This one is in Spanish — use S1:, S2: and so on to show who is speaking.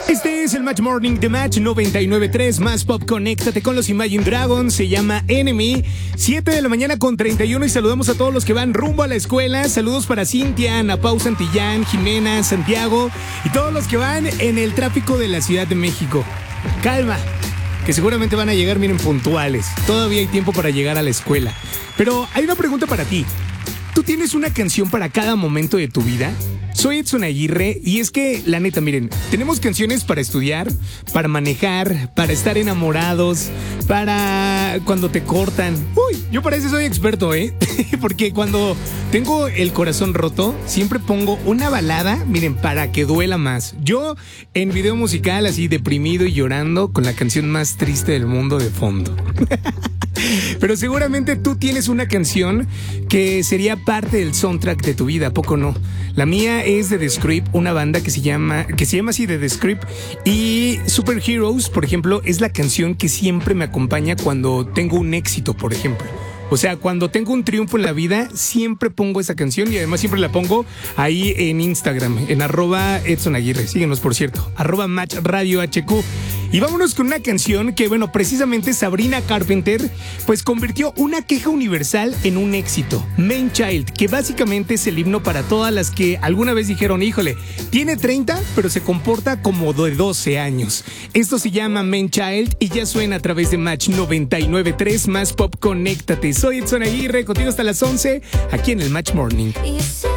S1: Este es el Match Morning de Match 99.3 más Pop. Conéctate con los Imagine Dragons. Se llama Enemy. 7 de la mañana con 31 y saludamos a todos los que van rumbo a la escuela. Saludos para Cintia, Ana Pau Santillán, Jimena, Santiago y todos los que van en el tráfico de la Ciudad de México. Calma, que seguramente van a llegar, miren, puntuales. Todavía hay tiempo para llegar a la escuela. Pero hay una pregunta para ti. ¿Tú tienes una canción para cada momento de tu vida? Soy Edson Aguirre y es que, la neta, miren, tenemos canciones para estudiar, para manejar, para estar enamorados, para cuando te cortan. Uy, yo para eso soy experto, ¿eh? Porque cuando tengo el corazón roto, siempre pongo una balada, miren, para que duela más. Yo en video musical, así deprimido y llorando, con la canción más triste del mundo de fondo. Pero seguramente tú tienes una canción que sería parte del soundtrack de tu vida, ¿a poco no? La mía es de The Script, una banda que se llama así, de The Script. Y Superheroes, por ejemplo, es la canción que siempre me acompaña cuando tengo un éxito, por ejemplo. O sea, cuando tengo un triunfo en la vida, siempre pongo esa canción y además siempre la pongo ahí en Instagram, en @EdsonAguirre. Síguenos, por cierto, @MatchRadioHQ. Y vámonos con una canción que, bueno, precisamente Sabrina Carpenter, pues convirtió una queja universal en un éxito. Man Child, que básicamente es el himno para todas las que alguna vez dijeron, híjole, tiene 30, pero se comporta como de 12 años. Esto se llama Man Child y ya suena a través de Match 99.3 más Pop. Conéctate. Soy Edson Aguirre, contigo hasta las 11, aquí en el Match Morning.